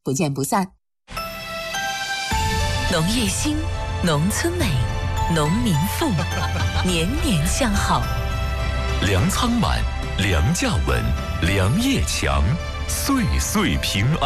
不见不散。 农业兴，农村美，农民富，年年向好。 粮仓满，粮价稳，粮业强，岁岁平安。